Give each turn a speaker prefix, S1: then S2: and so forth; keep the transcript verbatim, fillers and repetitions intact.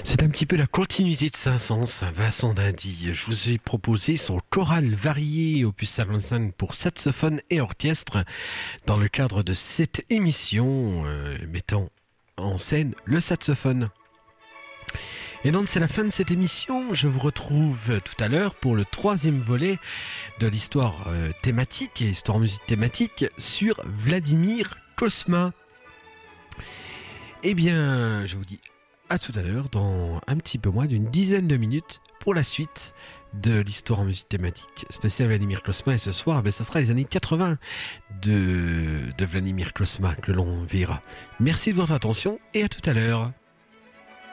S1: C'est un petit peu la continuité de Saint-Saëns, Vincent d'Indy. Je vous ai proposé son choral varié opus cinquante-cinq pour saxophone et orchestre dans le cadre de cette émission euh, mettant en scène le saxophone. Et donc c'est la fin de cette émission. Je vous retrouve tout à l'heure pour le troisième volet de l'histoire euh, thématique et histoire musique thématique sur Vladimir Cosma. Eh bien, je vous dis à tout à l'heure dans un petit peu moins d'une dizaine de minutes pour la suite de l'histoire en musique thématique spéciale Vladimir Cosma. Et ce soir, ben, ce sera les années quatre-vingts de, de Vladimir Cosma que l'on verra. Merci de votre attention et à tout à l'heure.